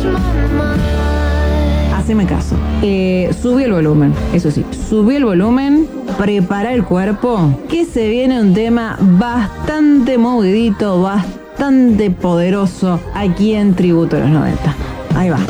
Haceme caso. Subí el volumen, eso sí, subí el volumen, prepara el cuerpo, que se viene un tema bastante movidito, bastante poderoso aquí en Tributo a los 90. Ahí va.